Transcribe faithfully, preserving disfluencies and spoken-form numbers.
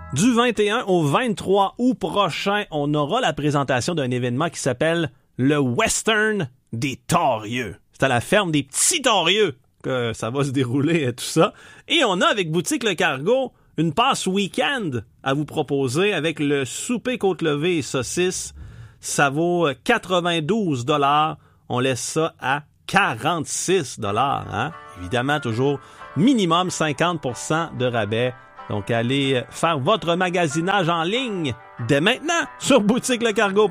Du vingt et un au vingt-trois août prochain, on aura la présentation d'un événement qui s'appelle le Western des Torieux. C'est à la ferme des Petits Torieux que ça va se dérouler et tout ça. Et on a avec Boutique Le Cargo une passe week-end à vous proposer avec le souper côte levée et saucisses. Ça vaut quatre-vingt-douze dollars. On laisse ça à quarante-six dollars. Hein? Évidemment, toujours minimum cinquante pour cent de rabais. Donc, allez faire votre magasinage en ligne dès maintenant sur boutique le cargo.